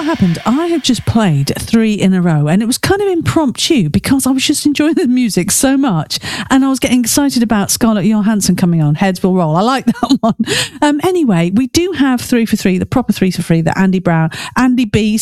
what happened? I have just played 3 in a row, and it was kind of impromptu because I was just enjoying the music so much, and I was getting excited about Scarlett Johansson coming on. Heads will roll. I like that one. Anyway, we do have 3 for 3, the proper 3 for 3 that Andy B,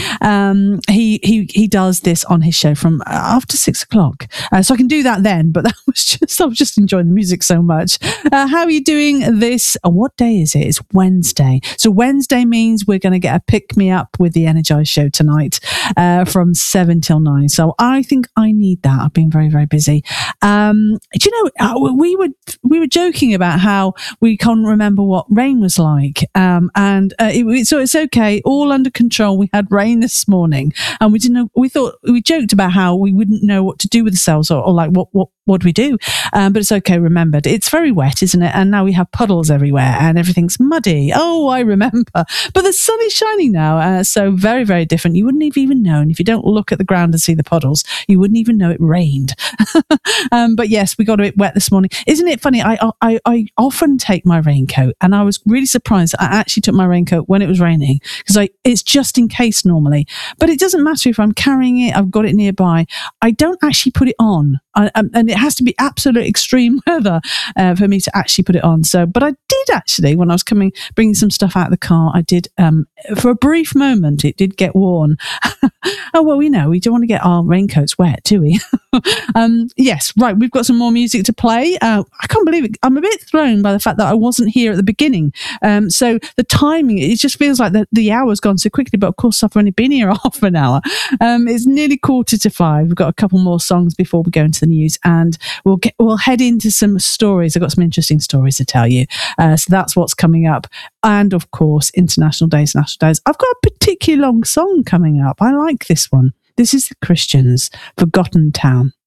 he does this on his show from after 6 o'clock. So I can do that then, but I was just enjoying the music so much. How are you doing this? What day is it? It's Wednesday. So Wednesday means we're going to get a pick me up with the Energize show tonight from 7 till 9. So I think I need that. I've been very, very busy. Do you know, we were joking about how we can't remember what rain was like. So it's okay, all under control. We had rain this morning, and we joked about how we wouldn't know what to do with ourselves, or like what do we do? But it's okay, remembered. It's very wet, isn't it? And now we have puddles everywhere and everything's muddy. Oh, I remember. But the sun is shining now, so very, very different. You wouldn't have even known, if you don't look at the ground and see the puddles, you wouldn't even know it rained. But yes, we got a bit wet this morning. Isn't it funny? I often take my raincoat, and I was really surprised I actually took my raincoat when it was raining, because it's just in case normally. But it doesn't matter if I'm carrying it, I've got it nearby. I don't actually put it on. And it has to be absolute extreme weather for me to actually put it on. So, but I did actually, when I was bringing some stuff out of the car, I did, for a brief moment, it did get worn. Oh, well, we don't want to get our raincoats wet, do we? Yes, right. We've got some more music to play. I can't believe it. I'm a bit thrown by the fact that I wasn't here at the beginning. So the timing, it just feels like the hour's gone so quickly, but of course I've only been here half an hour. It's nearly 4:45. We've got a couple more songs before we go into the news, and we'll head into some stories. I've got some interesting stories to tell you. So that's what's coming up. And of course, International Days, National Days. I've got a particularly long song coming up. I like this one. This is the Christians, Forgotten Town.